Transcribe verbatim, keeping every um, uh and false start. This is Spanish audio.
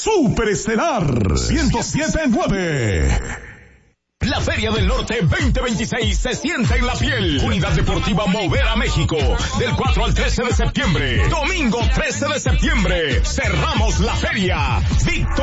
Superestelar ciento siete punto nueve. La Feria del Norte veinte veintiséis se siente en la piel. Unidad Deportiva Mover a México. Del cuatro al trece de septiembre. Domingo trece de septiembre. Cerramos la feria. Víctor